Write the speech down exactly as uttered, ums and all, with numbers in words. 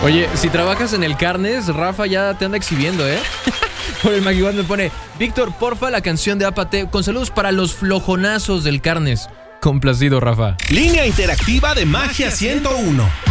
Oye, si trabajas en el Carnes, Rafa ya te anda exhibiendo, ¿eh? Por el Magiguan me pone: Víctor, porfa, la canción de Apate, con saludos para los flojonazos del Carnes. Complacido, Rafa. Línea interactiva de Magia ciento uno.